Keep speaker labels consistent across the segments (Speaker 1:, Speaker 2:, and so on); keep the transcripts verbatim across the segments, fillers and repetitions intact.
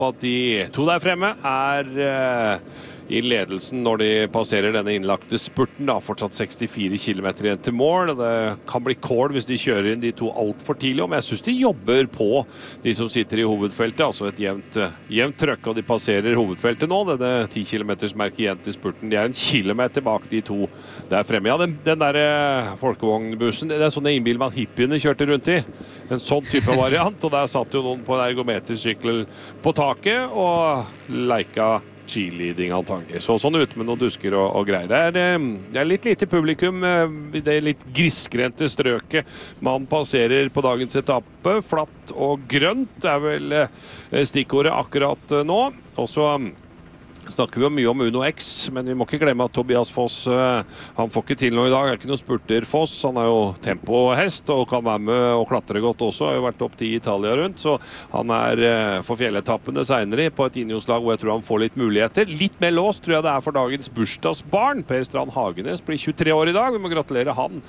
Speaker 1: at de to der fremme er uh, i ledelsen når de passerer denne innlagte spurten. Da. Fortsatt sekstifire kilometer igjen til mål. Det kan bli kål hvis de kjører inn de to alt for tidlig. Men jeg synes de jobber på de som sitter i hovedfeltet. Altså et jevnt, jevnt trøkk, og de passerer hovedfeltet nå. Denne ti kilometers merke igjen til spurten. De er en kilometer bak de to der fremme. Ja, den, den der uh, folkevognbussen, det er sånn jeg innbiler meg at hippiene kjørte rundt i. En sånn type variant. Og der satt jo noen på en ergometersykkel på taket og leika cheerleading antagelig. Så sånn ut med noen dusker og, og greier. Det er, det er litt lite publikum, det er litt grisgrente strøket man passerer på dagens etappe. Flatt og grønt er vel stikkordet akkurat nå. Og så snakker vi jo mye om Uno X, men vi må ikke glemme at Tobias Foss, han får ikke til noe i dag. Det er ikke noe spurter Foss. Han er jo tempohest og kan være med og klatre godt også. Har jo vært opp til Italia rundt, så han er for fjelletappene senere på et innjordslag hvor jeg tror han får litt muligheter. Litt mer låst tror jeg det er for dagens bursdagsbarn. Per Strand Hagenes blir tjuetre år i dag. Vi må gratulere han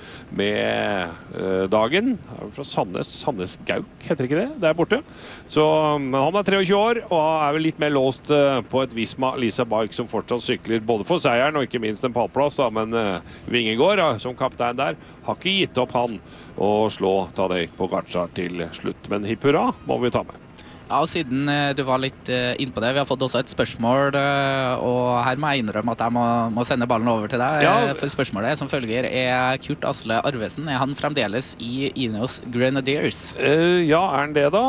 Speaker 1: med uh, dagen. Han er fra Sandnes, Sandnes Gauk, heter ikke det? Der borte. Så men han er treogtjue år og er vel litt mer låst uh, på et Visma Lisa Bike som fortsatt sykler både for seieren og ikke minst en pallplass, da, men uh, Vingegård uh, som kaptein der har ikke gitt opp han å slå Tadej Pogačar til slutt, men hipp hurra må vi ta med.
Speaker 2: Ja, og siden uh, du var litt uh, inne på det, vi har fått også et spørsmål, uh, og her må jeg innrømme at jeg må, må sende ballen over til deg, ja. uh, for spørsmålet som følger er Kurt Asle Arvesen, er han fremdeles i Ineos Grenadiers?
Speaker 1: Uh, ja, er han det da?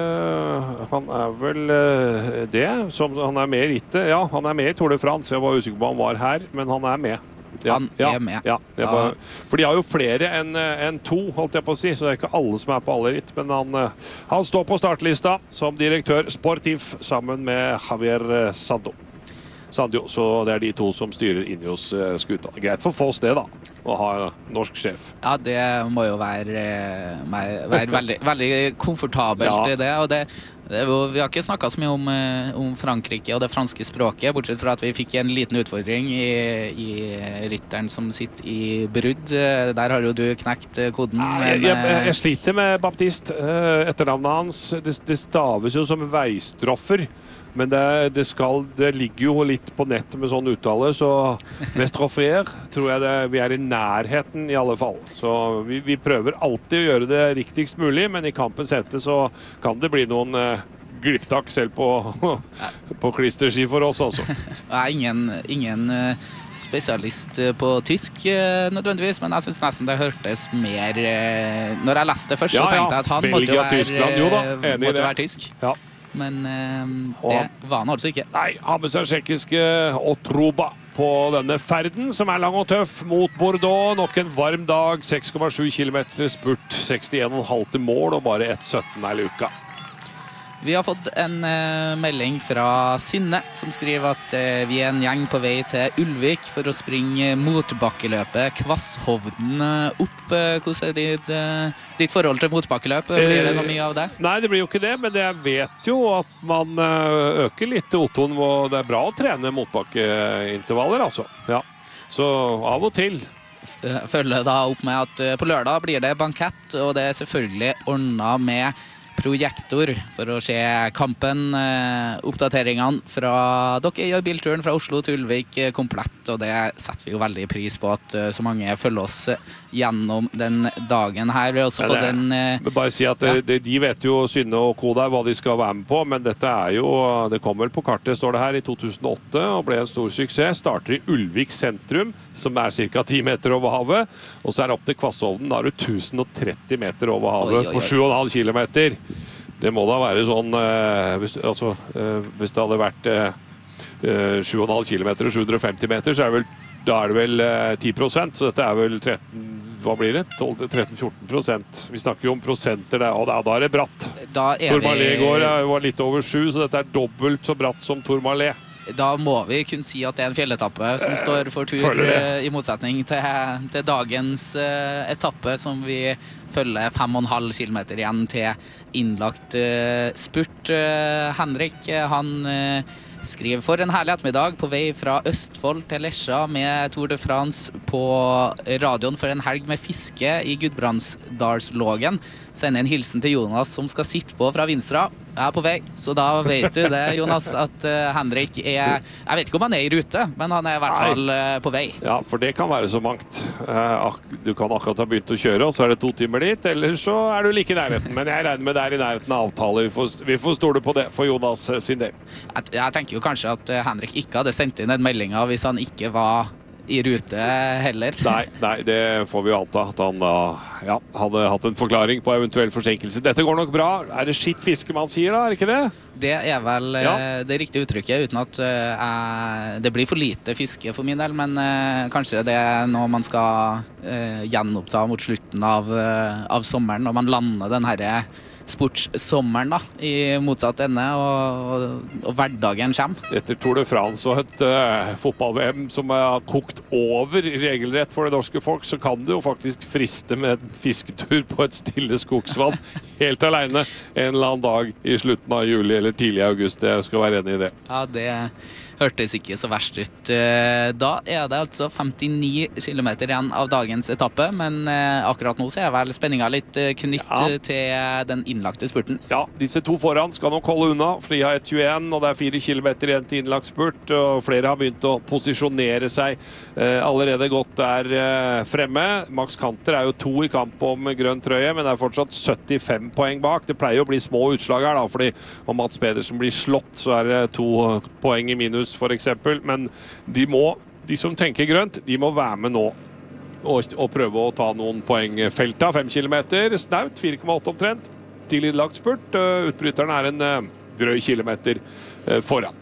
Speaker 1: Uh, han er vel uh, det, som, han er med i rittet, ja, han er med i Tour de France, jeg var usikker på om han var her, men han er med. Ja,
Speaker 2: han
Speaker 1: ja,
Speaker 2: er med.
Speaker 1: Ja, ja. Bare, for de har jo flere enn en to, holdt jeg på å si, så det er ikke alle som er på alle ritt, men han, han står på startlista som direktør Sportif sammen med Javier Sando. Sandio, så det er de to som styrer Ineos skuta. Greit for Foss det da, å ha norsk sjef.
Speaker 2: Ja, det må jo være, være veldig, veldig komfortabelt ja. det, og det Det jo, vi har ikke snakket så mye om, om Frankrike og det franske språket, bortsett fra at vi fikk en liten utfordring i, i rytteren som sitter i Brudd. Der har jo du knekt koden.
Speaker 1: Men, jeg, jeg, jeg sliter med Baptiste. Etternavnet hans, det, det staves jo som veistroffer. Men det, det, skal, det ligger jo litt på nettet med sånn uttale, så Vestroffer tror jeg det, vi er i nærheten i alle fall. Så vi, vi prøver alltid å gjøre det riktigst mulig, men i kampens hete så kan det bli noen uh, glipptak selv på, på klisterski for oss altså.
Speaker 2: Jeg er ingen, ingen uh, spesialist på tysk uh, nødvendigvis, men jeg synes nesten det hørtes mer uh, når jeg leste det først, ja, så tenkte jeg at han
Speaker 1: Belgia,
Speaker 2: måtte, være,
Speaker 1: Tyskland, jo da,
Speaker 2: måtte være tysk.
Speaker 1: Ja.
Speaker 2: Men eh, det var han altså ikke.
Speaker 1: Nei, han med seg tsjekkiske Otroba på denne ferden, som er lang og tøff mot Bordeaux. Nok en varm dag, seks komma sju kilometer spurt, sekstien komma fem til mål og bare ett komma sytten er luka.
Speaker 2: Vi har fått en uh, melding fra Synne som skriver at uh, vi er en gjeng på vei til Ulvik for å springe motbakkeløpet Kvasshovden uh, opp. Uh, hvordan er ditt, uh, ditt forhold til motbakkeløp? Blir det noe mye av det?
Speaker 1: Nei, det blir jo ikke det, men jeg vet jo at man uh, øker litt Oton, og det er bra å trene motbakkeintervaller, altså. Ja. Så av og til.
Speaker 2: Følger da opp med at uh, på lørdag blir det bankett, og det er selvfølgelig ordnet med projektor for å se kampen, eh, oppdateringene fra dere gjør bilturen fra Oslo til Ulvik eh, komplett, og det setter vi jo veldig pris på at eh, så mange følger oss gjennom den dagen her. Vi har også fått en eh,
Speaker 1: bare si at ja. de, de vet jo Synne og Ko der hva de skal være med på, men dette er jo, det kommer vel på kartet, står det her, i to tusen og åtte og ble en stor suksess. Starter i Ulvik sentrum, som er cirka ti meter over havet, og så er det opp til Kvasshovden, da er det tusen og tretti meter over havet oi, oi, oi. På sju komma fem kilometer. Det må da være sånn, eh, hvis, altså, eh, hvis det hadde vært eh, sju komma fem kilometer og sju hundre og femti meter, så er det vel, da er det vel eh, ti prosent, så dette er vel tretten, hva blir det? tolv til tretten til fjorten prosent. Vi snakker jo om prosenter der, og da, da er det bratt. Tourmalet går var litt over sju, så dette er dobbelt så bratt som Tourmalet.
Speaker 2: Da må vi kunne si at det er en fjelletappe som eh, står for tur, i motsetning til, til dagens uh, etappe, som vi følger fem komma fem kilometer igjen til innlagt uh, spurt. Uh, Henrik, han uh, skriver for en herlig ettermiddag på vei fra Østfold til Lesja med Tour de France på radioen for en helg med fiske i Gudbrandsdalslågen. sende en hilsen til Jonas som skal sitte på fra Vinstra. Jeg er på vei, så da vet du det, Jonas, at uh, Henrik er, jeg vet ikke om han er i rute, men han er i hvert fall uh, på vei.
Speaker 1: Ja, for det kan være så mangt. Uh, du kan akkurat ha begynt å kjøre, og så er det to timer dit, eller så er du like i nærheten. Men jeg regner med det er i nærheten av avtale. Vi får, vi får stole på det for Jonas sin del.
Speaker 2: Jeg, jeg tenker jo kanskje at Henrik ikke hadde sendt inn en melding hvis han ikke var i rute heller.
Speaker 1: Nei, nei, det får vi jo anta at han da ja, hadde hatt en forklaring på eventuell forsinkelse. Dette går nok bra. Er det skitt fiske man sier da, er det ikke det?
Speaker 2: Det er vel ja. Det riktige uttrykket, uten at uh, jeg, det blir for lite fiske for min del, men uh, kanskje det er noe man skal uh, gjenoppta mot slutten av, uh, av sommeren, når man lander den her sportssommeren da, i motsatt ende, og, og, og hverdagen kommer.
Speaker 1: Etter Tour de France og et uh, fotball-V M som har kokt over regelrett for det norske folk, så kan det jo faktisk friste med en fisketur på et stille skogsvann helt alene en eller annen dag i slutten av juli eller tidlig i august. Jeg skal være enig i det.
Speaker 2: Ja, det hørtes ikke så verst ut. Da er det altså femtini kilometer igjen av dagens etappe, men akkurat nå så er vel spenninga litt knytt ja. til den innlagte spurten.
Speaker 1: Ja, disse to foran skal nok holde unna, for de har ett tjueen, og det er fire kilometer igjen til innlagt spurt, og flere har begynt å posisjonere seg allerede godt der fremme. Max Kanter er jo to i kamp om grønn trøye, men det er fortsatt syttifem poeng bak. Det pleier å bli små utslag her da, fordi om Mats Pedersen blir slått, så er det to poeng i minus for eksempel, men de må, de som tenker grønt, de må være med nå og, og prøve å ta noen poengfelta. Fem kilometer, snaut, fire komma åtte omtrent, til innlagt spurt. Utbryteren er en uh, drøy kilometer uh, foran.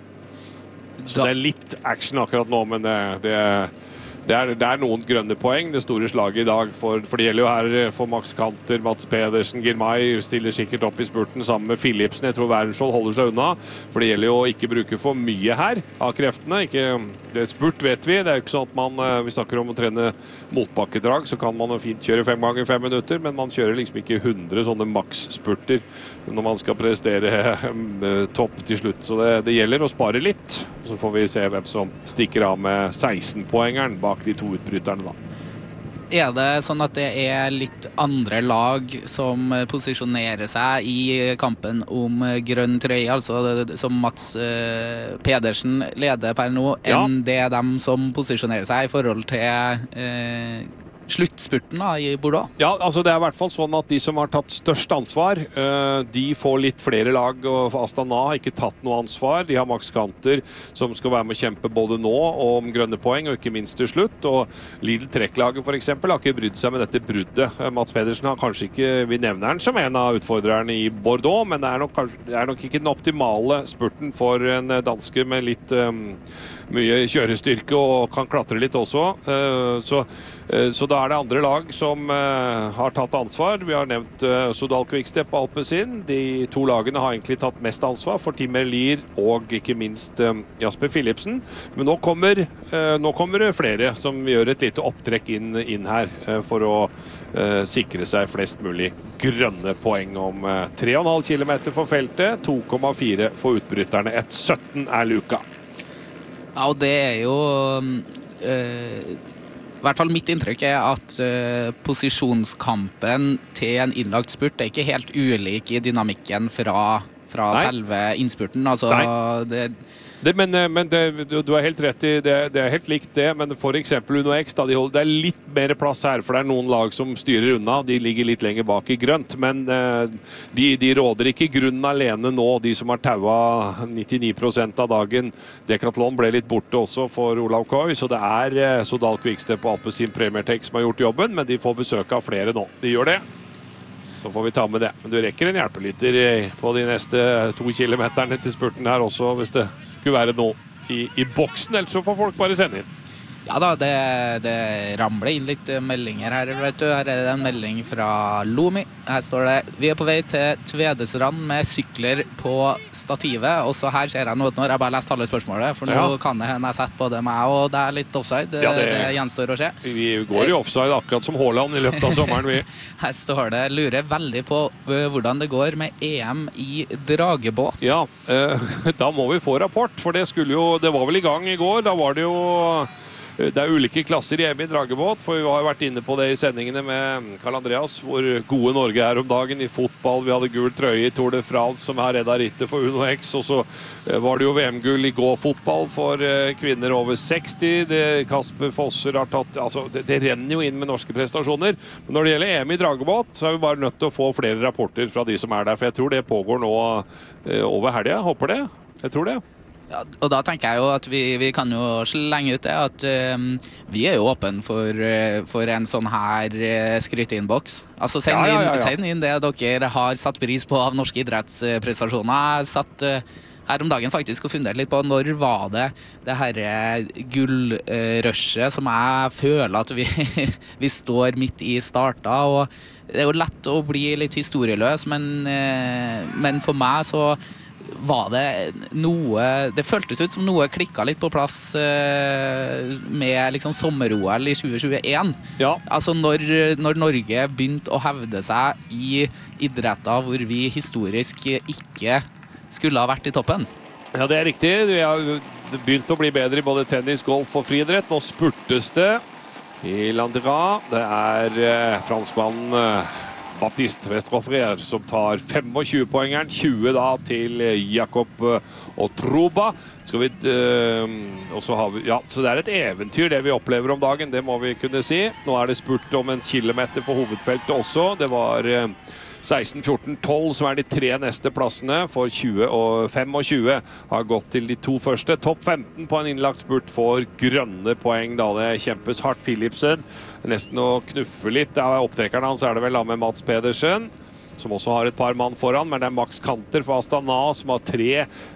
Speaker 1: Så det er litt action akkurat nå, men det, det Det er, det er noen grønne poeng, det store slaget i dag, for, for det gjelder jo her for Max Kanter, Mats Pedersen, Girmay stiller sikkert opp i spurten sammen med Philipsen. Jeg tror Wernskjold holder seg unna, for det gjelder jo å ikke bruke for mye her av kreftene. Ikke, det er spurt vet vi, det er jo ikke sånn at man, vi snakker om å trene motbakkedrag, så kan man jo fint kjøre fem ganger fem minutter, men man kjører liksom ikke hundre sånne maks-spurter når man skal prestere topp til slutt. Så det, det gjelder å spare litt, så får vi se hvem som stikker av med seksten-poengeren bak de to utbryterne da.
Speaker 2: Er det sånn at det er litt andre lag som posisjonerer seg i kampen om grønn trøye, altså som Mats eh, Pedersen leder per nå, ja. enn det er dem som posisjonerer seg i forhold til eh, sluttspurten da, i Bordeaux?
Speaker 1: Ja, altså det er i hvert fall sånn at de som har tatt størst ansvar, uh, de får litt flere lag, og Astana har ikke tatt noe ansvar. De har Max Kanter som skal være med å kjempe både nå og om grønne poeng, og ikke minst til slutt. Og Lidl Trekk-laget for eksempel har ikke brydd seg med dette bruddet. Uh, Mats Pedersen har kanskje ikke, vi nevner han som en av utfordrerne i Bordeaux, men det er nok, det er nok ikke den optimale spurten for en danske med litt um, mye kjørestyrke og kan klatre litt også. Uh, så, uh, så da er det andre lag som uh, har tatt ansvar. Vi har nevnt uh, Sodal Quickstep og Alpecin. De to lagene har egentlig tatt mest ansvar for Tim Merlier og ikke minst uh, Jasper Philipsen. Men nå kommer, uh, nå kommer det flere som gjør et lite opptrekk inn, inn her uh, for å uh, sikre seg flest mulig grønne poeng om uh, tre komma fem kilometer for feltet, to komma fire for utbryterne. Et sytten er luka.
Speaker 2: Ja, og det er jo øh, i hvert fall mitt inntrykk er at øh, posisjonskampen til en innlagt spurt er ikke helt ulik i dynamikken fra, fra selve innspurten. Altså, det,
Speaker 1: det, men men det, du har helt rett i det, det er helt likt det, men for eksempel Uno X, da, de holder, det er litt mer plass her, for det er noen lag som styrer unna, de ligger litt lenger bak i grønt, men uh, de, de råder ikke grunnen alene nå, de som har taua nittini prosent av dagen. Decathlon ble litt borte også for Olav Koy, så det er uh, Sodal Quickstep og Alpecin Premier Tech som har gjort jobben, men de får besøk av flere nå. De gjør det. Så får vi ta med det. Men du rekker en hjelpelytter på de neste to kilometerne til spurten her også, hvis det skulle være noe i, i boksen, ellers så får folk bare sende inn.
Speaker 2: Ja da, det, det ramler inn litt meldinger her, vet du. Her er det en melding fra Lomi. Her står det, vi er på vei til Tvedesrand med sykler på stativet. Og så her ser jeg noe når jeg bare lest alle spørsmålet, for nå ja. kan det hende jeg setter både meg og det er litt offside. Det, ja, det, det gjenstår å se.
Speaker 1: Vi går i offside akkurat som Haaland i løpet av sommeren, vi.
Speaker 2: Her står det, lurer veldig på hvordan det går med E M i dragebåt.
Speaker 1: Ja, eh, da må vi få rapport, for det skulle jo, det var vel i gang i går, da var det jo det er ulike klasser i E M I Dragebåt, for vi har jo vært inne på det i sendingene med Karl Andreas, hvor gode Norge er om dagen i fotball. Vi hadde gul trøye i Tour de France som har reddet rittet for Uno X, og så var det jo V M-gull i gå-fotball for kvinner over seksti. Det Kasper Fosser har tatt, altså det, det renner jo inn med norske prestasjoner. Men når det gjelder E M I Dragebåt, så er vi bare nødt til å få flere rapporter fra de som er der, for jeg tror det pågår nå over helgen. Håper det. Jeg tror det.
Speaker 2: Ja, og da tenker jeg jo at vi, vi kan jo slenge ut det at um, vi er jo åpen for, uh, for en sånn her uh, skryteinnboks. Altså send,
Speaker 1: ja, ja, ja, ja.
Speaker 2: inn, send inn det dere har satt pris på av norske idrettsprestasjoner. Jeg satt uh, her om dagen faktisk og funderte litt på når var det det her gullrushet uh, som jeg føler at vi, vi står midt i starta. Og det er jo lett å bli litt historieløs, men, uh, men for meg så var det noe, det føltes ut som noe klikket litt på plass eh, med liksom sommer-O L i tjue tjueen.
Speaker 1: Ja.
Speaker 2: Altså når, når Norge begynte å hevde seg i idretter hvor vi historisk ikke skulle ha vært i toppen.
Speaker 1: Ja, det er riktig. Vi har begynt å bli bedre i både tennis, golf og friidrett. Nå spurtes det i Landera. Det er eh, franskmannen eh, Baptiste Westroffer som tar tjuefem-poengeren, tjue da til Jakob Otroba. Skal vi, øh, og så har vi, ja, så det er et eventyr det vi opplever om dagen, det må vi kunne si. Nå er det spurt om en kilometer for hovedfeltet også. Det var øh, seksten, fjorten, tolv som er de tre neste plassene, for tjue og tjuefem har gått til de to første. Topp femten på en innlagt spurt for grønne poeng da det kjempes hardt. Philipsen nesten å knuffe litt. Av opptrekkerne hans er det vel da med Mats Pedersen, som også har et par mann foran, men det er Max Kanter for Astana som har tre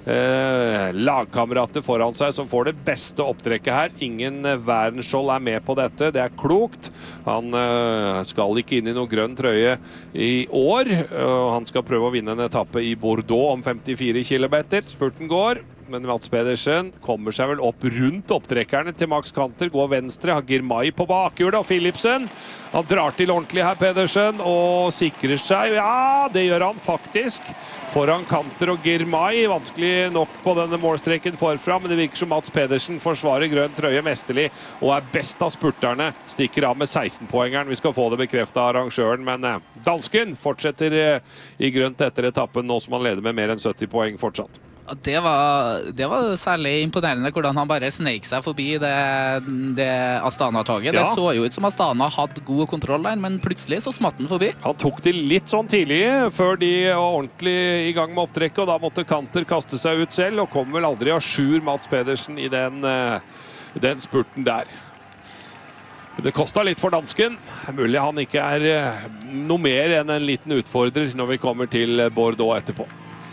Speaker 1: eh, lagkamerater foran seg som får det beste opptrekket her. Ingen eh, Wernskjold er med på dette, det er klokt. Han eh, skal ikke inn i noe grønn trøye i år, og han skal prøve å vinne en etappe i Bordeaux om femtifire kilometer. Spurten går, men Mats Pedersen kommer seg vel opp rundt opptrekkerne til Max Kanter, går venstre, har Girmay på bakhjulet, og Philipsen, han drar til ordentlig her, Pedersen, og sikrer seg, ja, det gjør han faktisk, foran Kanter og Girmay, vanskelig nok på denne målstreken forfra, men det virker som Mats Pedersen forsvarer grønn trøye mesterlig, og er best av spurterne, stikker av med seksten-poengeren, vi skal få det bekreftet av arrangøren, men eh, dansken fortsetter eh, i grønt etter etappen, nå som han leder med mer enn sytti poeng fortsatt.
Speaker 2: Det var, det var særlig imponerende hvordan han bare sneik seg forbi det, det Astana-toget. Ja. Det så jo ut som Astana hadde god kontroll der, men plutselig så smatt han forbi.
Speaker 1: Han tok det litt sånn tidlig før de var ordentlig i gang med opptrekket, og da måtte Kanter kaste seg ut selv, og kom vel aldri av jour Mats Pedersen i den, den spurten der. Det kostet litt for dansken. Mulig han ikke er noe mer enn en liten utfordrer når vi kommer til Bordeaux etterpå.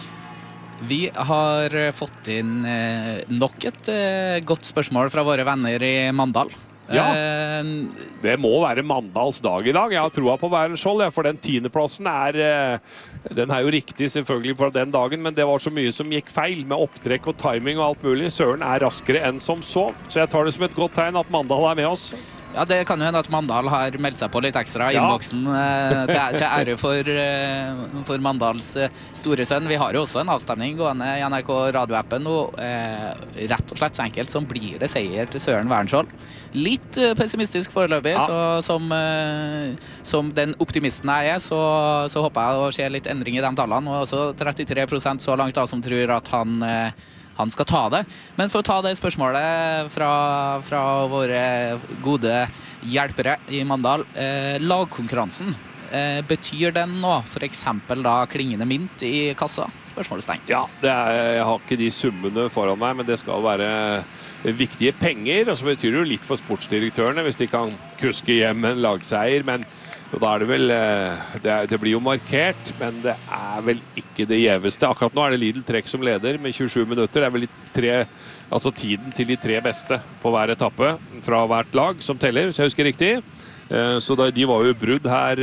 Speaker 2: Vi har fått inn eh, nok et eh, godt spørsmål fra våre venner i Mandal.
Speaker 1: Ja,
Speaker 2: eh,
Speaker 1: det må være Mandals dag i dag. Jeg har troa på Wernskjold, ja, for den tiendeplassen er, eh, den er jo riktig selvfølgelig på den dagen, men det var så mye som gikk feil med opptrekk og timing og alt mulig. Søren er raskere enn som så, så jeg tar det som et godt tegn at Mandal er med oss.
Speaker 2: Ja, det kan jo hende at Mandal har meldt seg på litt ekstra i
Speaker 1: ja.
Speaker 2: innboksen eh, til, til ære for, eh, for Mandals eh, store sønn. Vi har jo også en avstemning gående i N R K radioappen, og eh, rett og slett så enkelt som blir det seier til Søren Wernskjold. Litt eh, pessimistisk foreløpig, ja. så som, eh, som den optimisten jeg er, så, så håper jeg å se litt endring i de tallene, og også trettitre prosent så langt da som tror at han eh, han skal ta det. Men for å ta det spørsmålet fra, fra våre gode hjelpere i Mandal, eh, lagkonkurransen, eh, betyr den nå for eksempel da klingende mynt i kassa? Spørsmålstegn.
Speaker 1: Ja, det er, jeg har ikke de summene foran meg, men det skal være viktige penger, og så betyr det jo litt for sportsdirektørene hvis de kan kuske hjem en lagseier, men og da er det vel, det, er, det blir jo markert, men det er vel ikke det gjeveste. Akkurat nå er det Lidl Trek som leder med tjuesju minutter. Det er vel de tre, altså tiden til de tre beste på hver etappe fra hvert lag som teller, hvis jeg husker riktig. Så da, de var jo brudd her,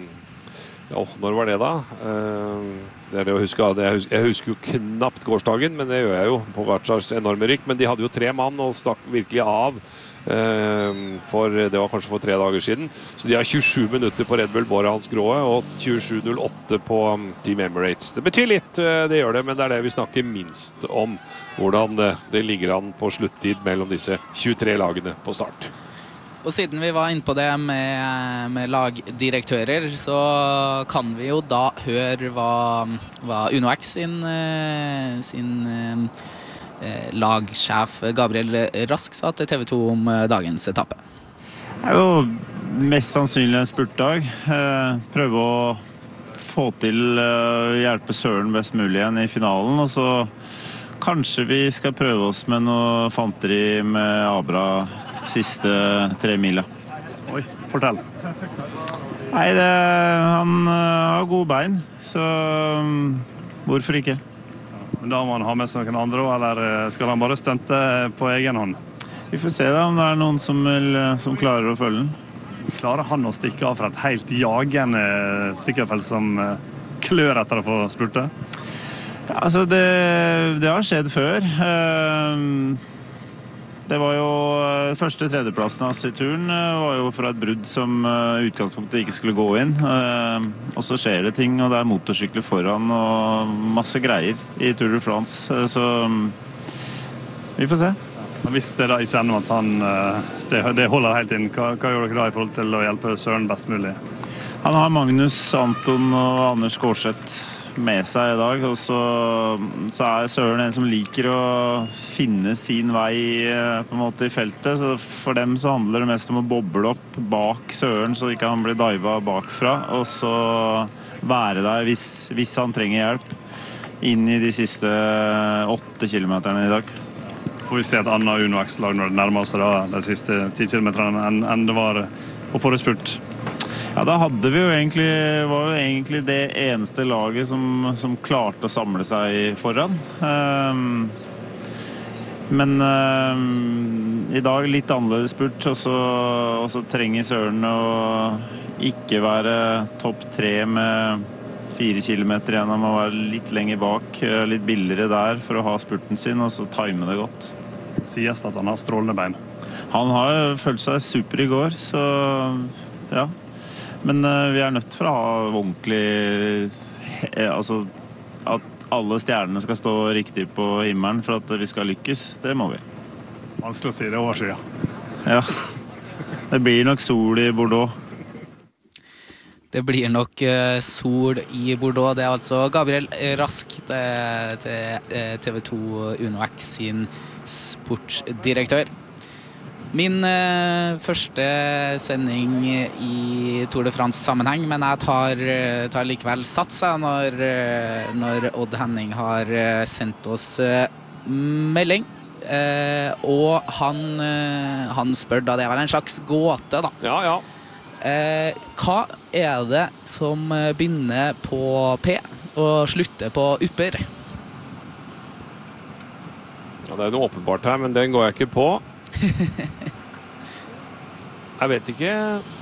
Speaker 1: åh, når var det da? Det er det å huske, jeg husker jo knapt gårsdagen, men det gjør jeg jo på hvert slags enorme rykk. Men de hadde jo tre mann og stakk virkelig av For det var kanskje for tre dager siden. Så de har tjuesju minutter på Red Bull Bora Hans Grohe og tjuesju null åtte på Team Emirates. Det betyr litt, det gjør det, men det er det vi snakker minst om. Hvordan det, det ligger an på sluttid mellom disse tjuetre lagene på start.
Speaker 2: Og siden vi var inne på det med, med lagdirektører, så kan vi jo da høre hva, hva UnoX sin, sin lagsjef Gabriel Rask sa til T V to om dagens etappe.
Speaker 3: Det er jo mest sannsynlig en spurtdag. Prøve å få til å hjelpe Søren best mulig igjen i finalen, og så kanskje vi skal prøve oss med noe fanteri med Abra siste tre mila.
Speaker 4: Oi, fortell.
Speaker 3: Nei, det, han har gode bein, så hvorfor ikke?
Speaker 4: Men da må han ha med seg noen andre, eller skal han bare stunte på egen hånd?
Speaker 3: Vi får se da om det er noen som, vil, som klarer å følge den.
Speaker 4: Klarer han å stikke av fra et helt jagende sykkelfelt som klør etter å få spurte?
Speaker 3: Ja, altså, det, det har skjedd før. Det var jo første tredjeplassen hans i turen var jo fra et brudd som utgangspunktet ikke skulle gå inn. Og så skjer det ting, og det er motorsykler foran og masse greier i Tour de France. Så vi får se.
Speaker 4: Hvis det da ikke ender med at han det, det holder helt inn, hva, hva gjør dere da i forhold til å hjelpe Søren best mulig?
Speaker 3: Han har Magnus, Anton og Anders Gårdseth med seg i dag, og så, så er Søren en som liker å finne sin vei på en måte i feltet, så for dem så handler det mest om å boble opp bak Søren så ikke han blir divet bakfra, og så være der hvis, hvis han trenger hjelp inn i de siste åtte kilometerne i dag.
Speaker 4: Får vi se et annet UnoX-lag når det nærmer seg da, de siste ti kilometerne enn, enn det var på forrige spurt?
Speaker 3: Ja, da hadde vi jo egentlig, var jo egentlig det eneste laget som, som klarte å samle seg foran. Um, men um, i dag litt annerledes spurt, og så, og så trenger Søren å ikke være topp tre med fire kilometer igjen. Han må være litt lenger bak, litt billigere der for å ha spurten sin, og så time det godt.
Speaker 4: Så sies det at han har strålende bein.
Speaker 3: Han har følt seg super i går, så ja. Men uh, vi er nødt til å ha ordentlig, eh, altså at alle stjernene skal stå riktig på himmelen for at vi skal lykkes, det må vi.
Speaker 4: Vanskelig å si, det er år siden.
Speaker 3: Ja, det blir nok sol i Bordeaux.
Speaker 2: Det blir nok uh, sol i Bordeaux. Det er altså Gabriel Rask til, til T V to UnoX sin sportsdirektør. Min uh, første sending i Tour de France-sammenheng, men jeg tar, tar likevel sats når, når Odd Henning har sendt oss uh, melding. Uh, og han, uh, han spør da, det er vel en slags gåte da.
Speaker 1: Ja, ja.
Speaker 2: Uh, hva er det som begynner på P og slutter på upper?
Speaker 1: Ja, det er noe åpenbart her, men den går jeg ikke på. Jeg vet ikke.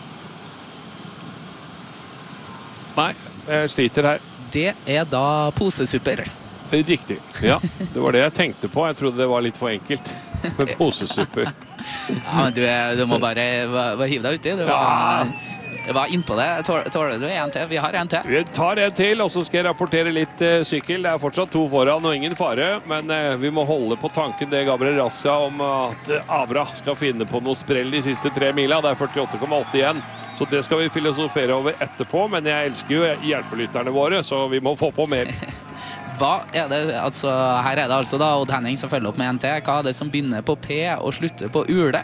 Speaker 1: Nei, jeg sliter her.
Speaker 2: Det er da posesupper.
Speaker 1: Riktig, ja. Det var det jeg tenkte på. Jeg trodde det var litt for enkelt med posesupper.
Speaker 2: Ja, men du, du må bare, bare hive deg uti. Du var, ja. var innpå det. Tåler, tåler du en til? Vi har en til.
Speaker 1: Vi tar en til, og så skal jeg rapportere litt uh, sykkel. Det er fortsatt to foran og ingen fare, men uh, vi må holde på tanken det Gabriel Rask sa om uh, at uh, Abra skal finne på noe sprell de siste tre mila. Det er førtiåtte komma åtte igjen, så det skal vi filosofere over etterpå, men jeg elsker jo hjelpelytterne våre, så vi må få på mer.
Speaker 2: Hva er det, altså, her er det altså da Odd Henning som følger opp med en til. Hva er det som begynner på P og slutter på ule?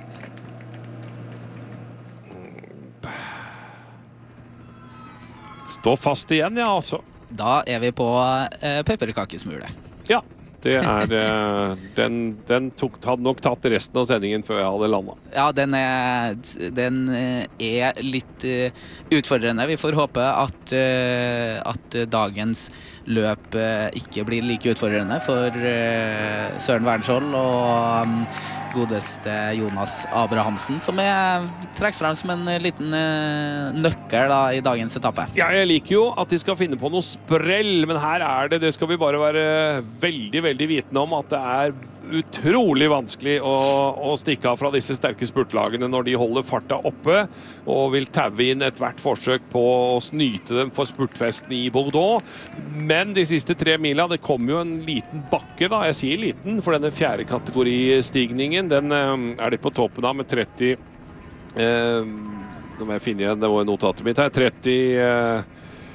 Speaker 1: Stå fast igjen, ja, altså.
Speaker 2: Da er vi på eh, pepperkakesmule.
Speaker 1: Ja, det er eh, den, den tok, hadde nok tatt resten av sendingen før jeg hadde landet.
Speaker 2: Ja, den er, den er litt uh, utfordrende. Vi får håpe at, uh, at dagens løp uh, ikke blir like utfordrende for uh, Søren Wernskjold og um, godeste Jonas Abrahamsen, som er trekt frem som en liten uh, nøkkel da, i dagens etappe.
Speaker 1: Ja, jeg liker jo at de skal finne på noe sprell, men her er det, det skal vi bare være veldig, veldig vitende om, at det er utrolig vanskelig å, å stikke av fra disse sterke spurtlagene når de holder farta oppe og vil taue inn et hvert forsøk på å snyte dem for spurtfesten i Bordeaux. Men de siste tre mila, det kom jo en liten bakke da, jeg sier liten, for denne fjerde kategoristigningen, den er de på toppen av med tretti, eh, nå må jeg finne igjen, det var notatet mitt her, tretti... Eh,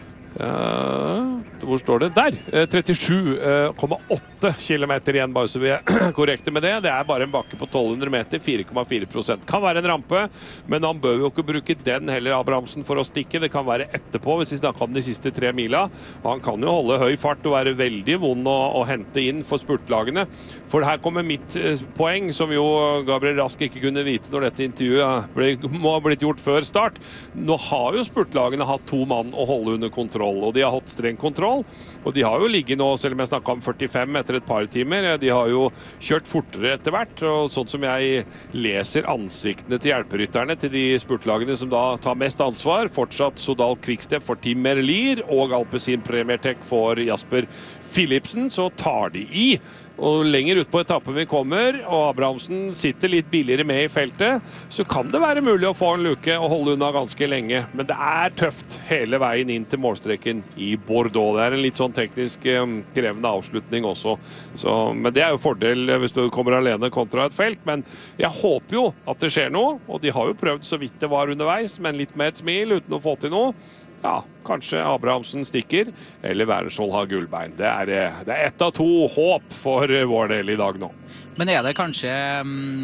Speaker 1: Uh, hvor står det? Der! Uh, trettisju komma åtte kilometer igjen, bare så vi er korrekte med det. Det er bare en bakke på tolv hundre meter, fire komma fire prosent. Kan være en rampe, men han bør jo ikke bruke den heller, Abrahamsen, for å stikke. Det kan være etterpå, hvis vi snakker om de siste tre mila. Og han kan jo holde høy fart og være veldig vond å, å hente inn for spurtlagene. For her kommer mitt uh, poeng, som jo Gabriel Rask ikke kunne vite når dette intervjuet ble, må ha blitt gjort før start. Nå har jo spurtlagene hatt to mann å holde under kontroll. Og de har hatt streng kontroll, og de har jo ligget nå, selv om jeg snakket om førtifem etter et par timer, de har jo kjørt fortere etter hvert, og sånn som jeg leser ansiktene til hjelperytterne til de spurtlagene som da tar mest ansvar, fortsatt Sodal Quickstep for Tim Merlier og Alpecin Premier Tech for Jasper Philipsen, så tar de i. Og lenger ut på etappen vi kommer, og Abrahamsen sitter litt billigere med i feltet, så kan det være mulig å få en luke og holde unna ganske lenge. Men det er tøft hele veien inn til målstreken i Bordeaux. Det er en litt sånn teknisk um, krevende avslutning også. Så, men det er jo fordel hvis du kommer alene kontra et felt. Men jeg håper jo at det skjer noe, og de har jo prøvd så vidt det var underveis, men litt med et smil uten å få til noe. Ja, kanskje Abrahamsen stikker, eller Wærenskjold har gullbein. Det er, det er ett av to håp for vår del i dag nå.
Speaker 2: Men er det kanskje um,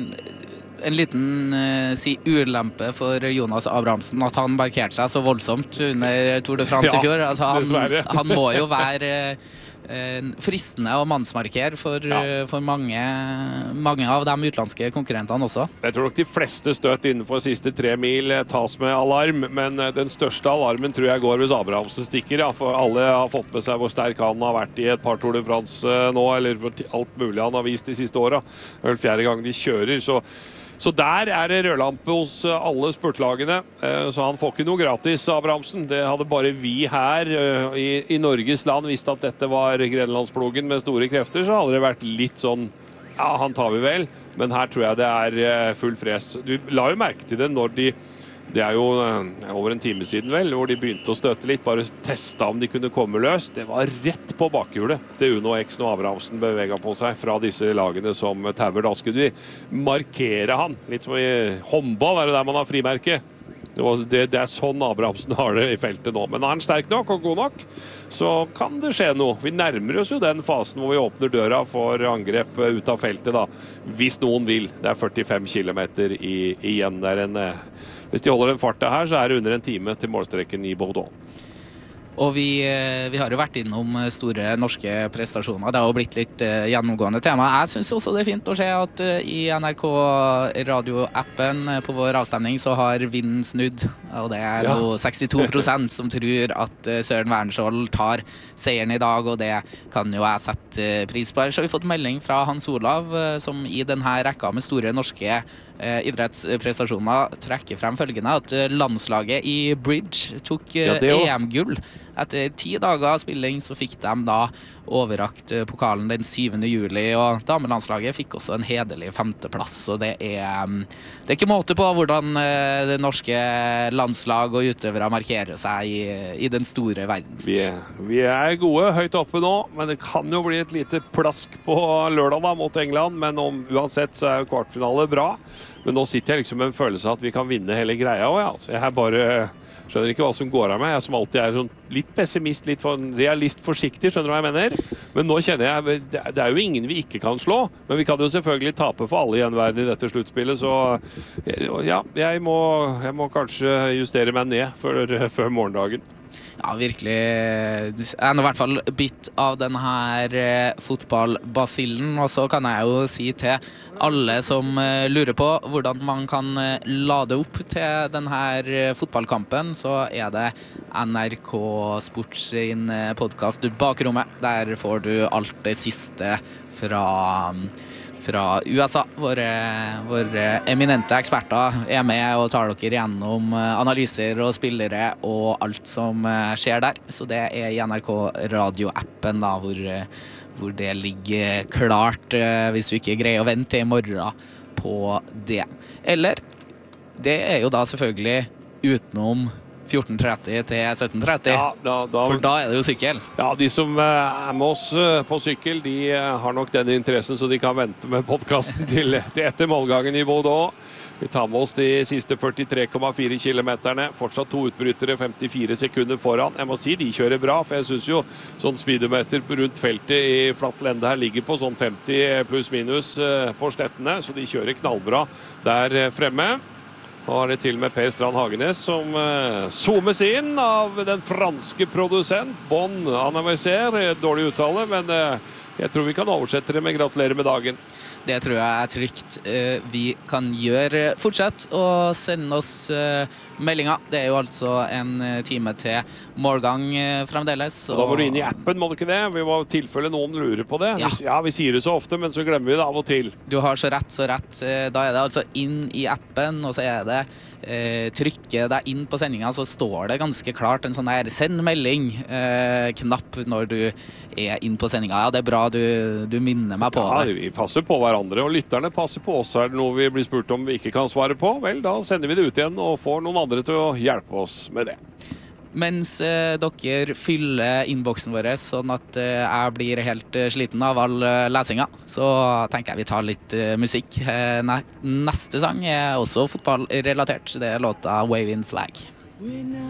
Speaker 2: en liten uh, si ulempe for Jonas Abrahamsen at han markerte seg så voldsomt under Tour de France ja, i fjor? Altså, han, han må jo være uh, fristende og mannsmarker for, ja. for mange, mange av de utenlandske konkurrentene også.
Speaker 1: Jeg tror nok de fleste støt innenfor siste tre mil tas med alarm, men den største alarmen tror jeg går hvis Abrahamsen stikker, ja, for alle har fått med seg hvor sterk han har vært i et par Tour de France nå, eller alt mulig han har vist de siste årene. Det er vel fjerde gang de kjører, så Så der er det rødlampe hos alle spurtlagene, så han får ikke noe gratis, Abrahamsen. Det hadde bare vi her i, i Norges land visst at dette var Grenlandsplogen med store krefter, så hadde det vært litt sånn, ja, han tar vi vel, men her tror jeg det er full fres. Du la jo merke til det når de, det er jo over en time siden vel, hvor de begynte å støte litt, bare testa om de kunne komme løs. Det var rett på bakhjulet til Uno X når Abrahamsen beveget på seg fra disse lagene som tauer. Da skulle vi markere han, litt som i håndball, er det der man har frimerke. Det, var, det, det er sånn Abrahamsen har det i feltet nå. Men er han sterk nok og god nok, så kan det skje noe. Vi nærmer oss jo den fasen hvor vi åpner døra for angrep ut av feltet da, hvis noen vil. Det er førtifem kilometer i, igjen. Det er en... Hvis de holder den farta her, så er det under en time til målstreken i Bordeaux.
Speaker 2: Og vi, vi har jo vært innom store norske prestasjoner. Det har jo blitt litt uh, gjennomgående tema. Jeg synes også det er fint å se at uh, i N R K radioappen uh, på vår avstemning så har vinden snudd. Og det er ja. jo sekstito prosent som tror at uh, Søren Wærenskjold tar seieren i dag, og det kan jo jeg sette uh, pris på. Så har vi fått melding fra Hans Olav, uh, som i denne rekka med store norske uh, idrettsprestasjoner trekker frem følgende, at uh, landslaget i bridge tok uh, ja, E M-gull. Etter ti dager spilling så fikk de da overrakt pokalen den syvende juli, og damelandslaget fikk også en hederlig femteplass, og det er, det er ikke måte på hvordan det norske landslag og utøvere markerer seg i, i den store verden.
Speaker 1: Vi er, vi er gode høyt oppe nå, men det kan jo bli et lite plask på lørdag da, mot England, men om, uansett så er kvartfinale bra. Men nå sitter jeg liksom med en følelse av at vi kan vinne hele greia også, ja. Så jeg er bare... Skjønner ikke hva som går av meg. Jeg som alltid er sånn litt pessimist, litt for, realist forsiktig, skjønner du hva jeg mener? Men nå kjenner jeg, det er jo ingen vi ikke kan slå, men vi kan jo selvfølgelig tape for alle gjenværende i dette sluttspillet, så ja, jeg må, jeg må kanskje justere meg ned før, før morgendagen.
Speaker 2: Ja, virkelig. Jeg er nå i hvert fall bitt av denne her fotballbasillen, og så kan jeg jo si til alle som lurer på hvordan man kan lade opp til denne her fotballkampen, så er det N R K Sports sin podcast Bakrommet. Der får du alt det siste fra... fra U S A. Våre, våre eminente eksperter er med og tar dere gjennom analyser og spillere og alt som skjer der. Så det er i N R K radioappen da, hvor, hvor det ligger klart eh, hvis du ikke greier å vente til i morgen på det. Eller, det er jo da selvfølgelig utenom fjorten tretti til sytten tretti,
Speaker 1: Ja, da, da,
Speaker 2: for da er det jo sykkel.
Speaker 1: ja, de som eh, er med oss eh, på sykkel, de eh, har nok denne interessen, så de kan vente med podcasten til, til etter målgangen i Bordeaux. Vi tar med oss de siste førtitre komma fire kilometerne. Fortsatt to utbrytere, femtifire sekunder foran. Jeg må si de kjører bra, for jeg synes jo sånn speedometer rundt feltet i flatt lende her ligger på sånn femti pluss minus eh, på slettene, så de kjører knallbra der eh, fremme. Nå er det til med Per Strand Hagenes som eh, zoomes inn av den franske produsent Bon Anniversaire. Dårlig uttale, men eh, jeg tror vi kan oversette det med gratulerer med dagen.
Speaker 2: Det tror jeg er trygt eh, vi kan gjøre. Fortsett å sende oss eh, meldinger. Det er jo altså en eh, time til målgang eh, fremdeles.
Speaker 1: Og da må du inn i appen, må du ikke det? Vi må tilfelle noen lurer på det.
Speaker 2: Ja.
Speaker 1: Vi, ja, vi sier det så ofte, men så glemmer vi det av og til.
Speaker 2: Du har så rett, så rett. Eh, Da er det altså inn i appen, og så er det eh, trykke deg inn på sendingen, så står det ganske klart en sånn her send melding-knapp når du er inn på sendingen. Ja, det er bra du, du minner meg på
Speaker 1: Ja,
Speaker 2: det.
Speaker 1: vi passer på hverandre, og lytterne passer på oss. Er det noe vi blir spurt om vi ikke kan svare på? Vel, da sender vi det ut igjen og får noen andre til å hjelpe oss med det.
Speaker 2: Mens eh, dere fyller innboksen vår sånn at eh, jeg blir helt eh, sliten av all eh, lesinga, så tenker jeg vi tar litt eh, musikk. Eh, ne neste sang er også fotballrelatert. Det er låta Waving Flag.